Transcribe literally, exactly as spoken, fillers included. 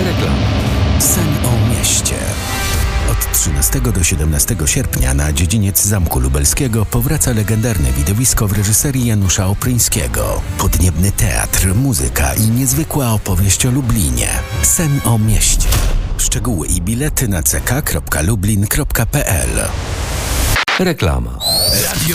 Reklama. Sen o mieście. Od trzynastego do siedemnastego sierpnia na dziedziniec Zamku Lubelskiego powraca legendarne widowisko w reżyserii Janusza Opryńskiego. Podniebny teatr, muzyka i niezwykła opowieść o Lublinie. Sen o mieście. Szczegóły i bilety na c k kropka lublin kropka p l. Reklama. Radio